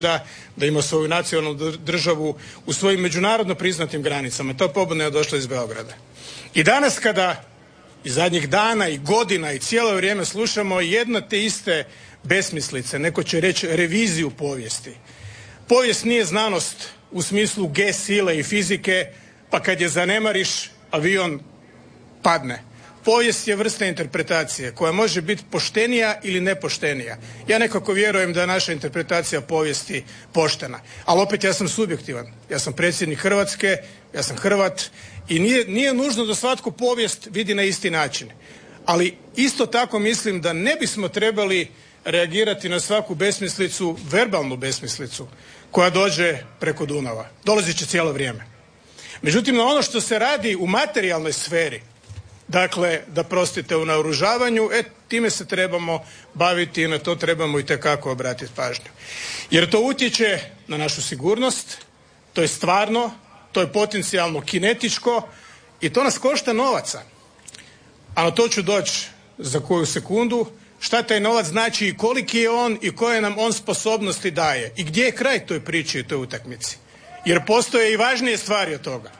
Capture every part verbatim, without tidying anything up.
da, da ima svoju nacionalnu državu u svojim međunarodno priznatim granicama. To pobuna je došla iz Beograda. I danas kada i zadnjih dana i godina i cijelo vrijeme slušamo jedno te iste besmislice, neko će reći reviziju povijesti. Povijest nije znanost u smislu G sile i fizike, pa kad je zanemariš avion padne. Povijest je vrsta interpretacije koja može biti poštenija ili nepoštenija. Ja nekako vjerujem da je naša interpretacija povijesti poštena. Ali opet ja sam subjektivan. Ja sam predsjednik Hrvatske, ja sam Hrvat i nije, nije nužno da svatko povijest vidi na isti način. Ali isto tako mislim da ne bismo trebali reagirati na svaku besmislicu, verbalnu besmislicu koja dođe preko Dunava. Dolazit će cijelo vrijeme. Međutim, na ono što se radi u materijalnoj sferi, dakle, da prostite u naoružavanju, e, time se trebamo baviti i na to trebamo itekako obratiti pažnju. Jer to utječe na našu sigurnost, to je stvarno, to je potencijalno kinetičko i to nas košta novaca. A na to ću doći za koju sekundu. Šta taj novac znači i koliki je on i koje nam on sposobnosti daje. I gdje je kraj toj priči i toj utakmici. Jer postoje i važnije stvari od toga.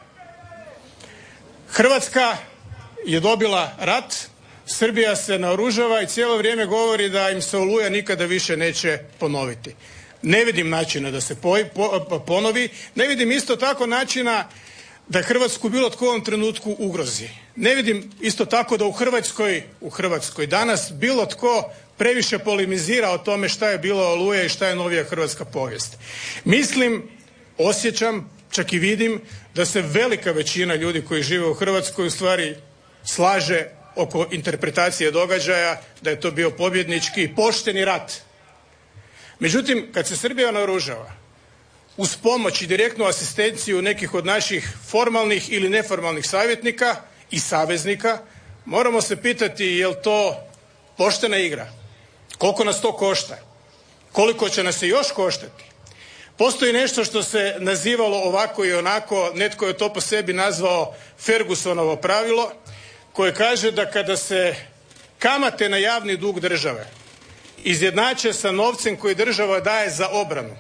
Hrvatska je dobila rat, Srbija se naoružava i cijelo vrijeme govori da im se Oluja nikada više neće ponoviti. Ne vidim načina da se po, po, ponovi, ne vidim isto tako načina da Hrvatsku bilo tko u ovom trenutku ugrozi. Ne vidim isto tako da u Hrvatskoj, u Hrvatskoj danas bilo tko previše polemizira o tome šta je bilo Oluja i šta je novija hrvatska povijest. Mislim, osjećam, čak i vidim da se velika većina ljudi koji žive u Hrvatskoj u stvari slaže oko interpretacije događaja da je to bio pobjednički i pošteni rat. Međutim, kad se Srbija naoružava uz pomoć i direktnu asistenciju nekih od naših formalnih ili neformalnih savjetnika i saveznika, moramo se pitati je li to poštena igra? Koliko nas to košta? Koliko će nas se još koštati? Postoji nešto što se nazivalo ovako i onako, netko je to po sebi nazvao Fergusonovo pravilo, koje kaže da kada se kamate na javni dug države izjednače sa novcem koji država daje za obranu,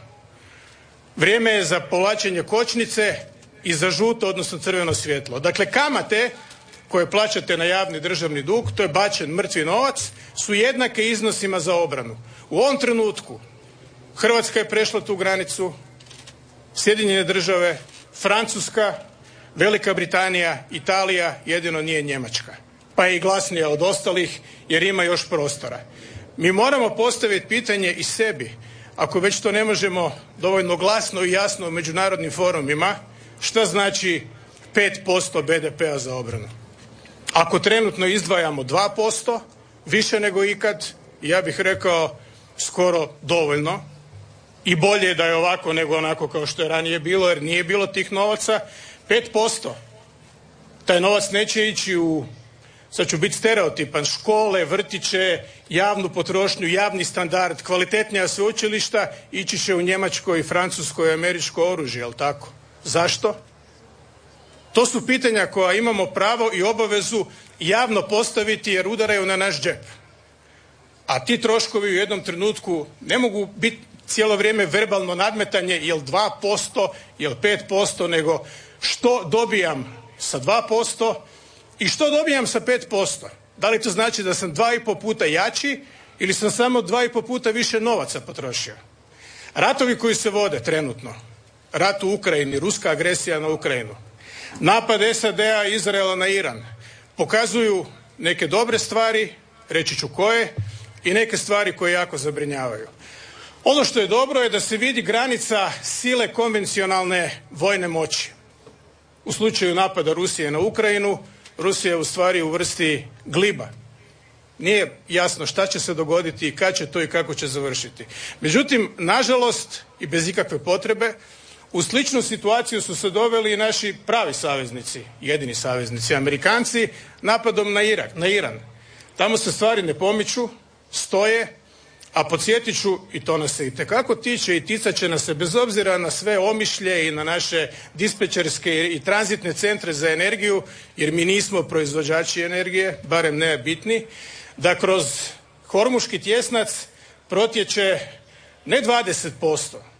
vrijeme je za povlačenje kočnice i za žuto, odnosno crveno svjetlo. Dakle, kamate koje plaćate na javni državni dug, to je bačen mrtvi novac, su jednake iznosima za obranu. U ovom trenutku Hrvatska je prešla tu granicu, Sjedinjene države, Francuska, Velika Britanija, Italija, jedino nije Njemačka. Pa je i glasnija od ostalih jer ima još prostora. Mi moramo postaviti pitanje i sebi, ako već to ne možemo dovoljno glasno i jasno u međunarodnim forumima, šta znači pet posto be de pea za obranu? Ako trenutno izdvajamo dva posto, više nego ikad, ja bih rekao skoro dovoljno, i bolje je da je ovako nego onako kao što je ranije bilo, jer nije bilo tih novaca. pet posto. Taj novac neće ići u, sad ću biti stereotipan, škole, vrtiće, javnu potrošnju, javni standard, kvalitetnija sveučilišta, ići će u Njemačkoj i Francuskoj i američko oružje, jel tako? Zašto? To su pitanja koja imamo pravo i obavezu javno postaviti jer udaraju na naš džep. A ti troškovi u jednom trenutku ne mogu biti cijelo vrijeme verbalno nadmetanje jel dva posto, jel pet posto, nego što dobijam sa dva posto i što dobijam sa pet posto. Da li to znači da sam dva i po puta jači ili sam samo dva i po puta više novaca potrošio? Ratovi koji se vode trenutno, rat u Ukrajini, ruska agresija na Ukrajinu, napad es a de a i Izraela na Iran, pokazuju neke dobre stvari, reći ću koje, i neke stvari koje jako zabrinjavaju. Ono što je dobro je da se vidi granica sile konvencionalne vojne moći. U slučaju napada Rusije na Ukrajinu, Rusija je u stvari u vrsti gliba. Nije jasno šta će se dogoditi i kad će to i kako će završiti. Međutim, nažalost i bez ikakve potrebe, u sličnu situaciju su se doveli i naši pravi saveznici, jedini saveznici, Amerikanci, napadom na Irak, na Iran. Tamo se stvari ne pomiču, stoje, a podsjetit ću, i to nas se itekako tiče i ticat će nas se bez obzira na sve omišlje i na naše dispečerske i tranzitne centre za energiju, jer mi nismo proizvođači energije, barem ne bitni, da kroz Hormuški tjesnac protječe ne dvadeset posto,